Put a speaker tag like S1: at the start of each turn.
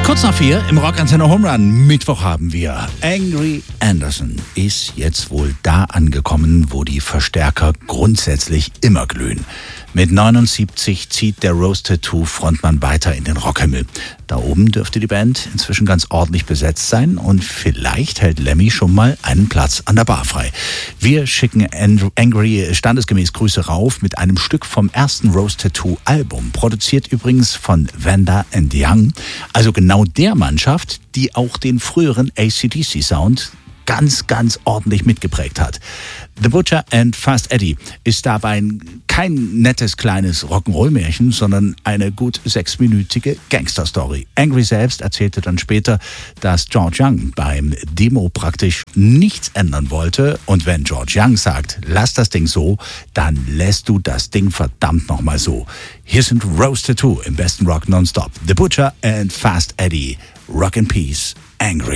S1: Kurz nach 4 im Rockantenne Home Run. Mittwoch haben wir Angry Anderson. Ist jetzt wohl da angekommen, wo die Verstärker grundsätzlich immer glühen. Mit 79 zieht der Rose Tattoo Frontmann weiter in den Rockhimmel. Da oben dürfte die Band inzwischen ganz ordentlich besetzt sein und vielleicht hält Lemmy schon mal einen Platz an der Bar frei. Wir schicken Angry standesgemäß Grüße rauf mit einem Stück vom ersten Rose Tattoo Album, produziert übrigens von Vanda and Young, also genau der Mannschaft, die auch den früheren AC/DC Sound ganz ordentlich mitgeprägt hat. The Butcher and Fast Eddie ist dabei kein nettes kleines Rock'n'Roll-Märchen, sondern eine gut 6-minütige Gangster-Story. Angry selbst erzählte dann später, dass George Young beim Demo praktisch nichts ändern wollte. Und wenn George Young sagt, lass das Ding so, dann lässt du das Ding verdammt nochmal so. Hier sind Rose Tattoo im besten Rock nonstop. The Butcher and Fast Eddie. Rock in Peace. Angry.